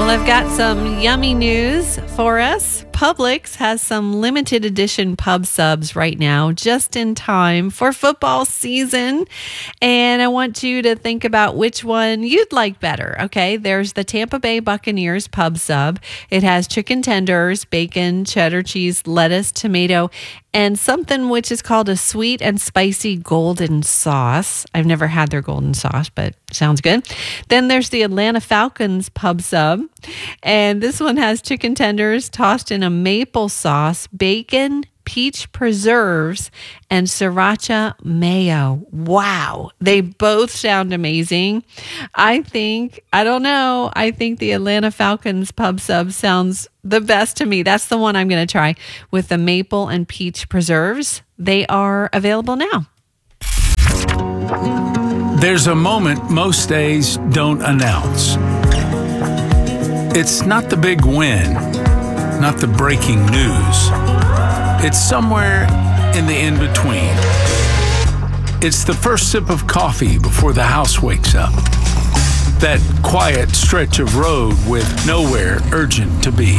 Well, I've got some yummy news for us. Publix has some limited edition pub subs right now, just in time for football season. And I want you to think about which one you'd like better. Okay, there's the Tampa Bay Buccaneers pub sub. It has chicken tenders, bacon, cheddar cheese, lettuce, tomato, and something which is called a sweet and spicy golden sauce. I've never had their golden sauce, but sounds good. Then there's the Atlanta Falcons pub sub. And this one has chicken tenders tossed in a maple sauce, bacon, peach preserves, and sriracha mayo. Wow. They both sound amazing. I think the Atlanta Falcons pub sub sounds the best to me. That's the one I'm going to try with the maple and peach preserves. They are available now. There's a moment most days don't announce. It's not the big win, not the breaking news. It's somewhere in the in-between. It's the first sip of coffee before the house wakes up. That quiet stretch of road with nowhere urgent to be.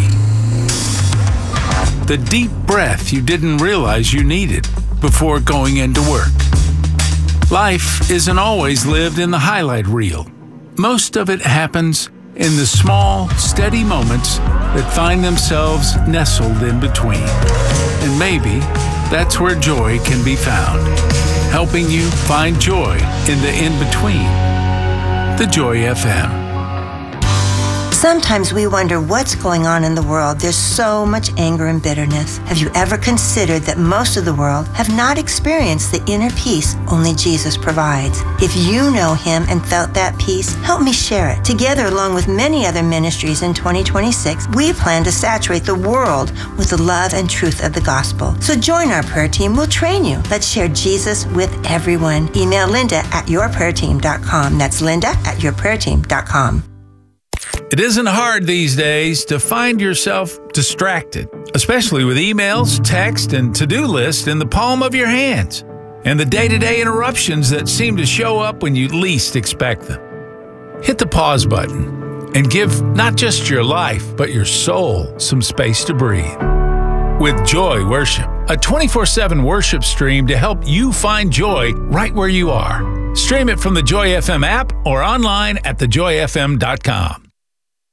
The deep breath you didn't realize you needed before going into work. Life isn't always lived in the highlight reel. Most of it happens in the small, steady moments that find themselves nestled in between. And maybe that's where joy can be found, helping you find joy in the in-between. The Joy FM. Sometimes we wonder what's going on in the world. There's so much anger and bitterness. Have you ever considered that most of the world have not experienced the inner peace only Jesus provides? If you know Him and felt that peace, help me share it. Together, along with many other ministries in 2026, we plan to saturate the world with the love and truth of the gospel. So join our prayer team. We'll train you. Let's share Jesus with everyone. Email Linda@yourprayerteam.com. That's Linda@yourprayerteam.com. It isn't hard these days to find yourself distracted, especially with emails, text, and to-do lists in the palm of your hands, and the day-to-day interruptions that seem to show up when you least expect them. Hit the pause button and give not just your life, but your soul some space to breathe. With Joy Worship, a 24/7 worship stream to help you find joy right where you are. Stream it from the Joy FM app or online at thejoyfm.com.